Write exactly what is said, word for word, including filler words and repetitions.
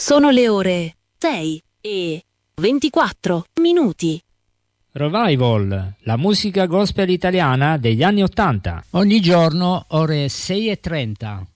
Sono le ore sei e ventiquattro minuti. Revival, la musica gospel italiana degli anni Ottanta. Ogni giorno ore sei e trenta.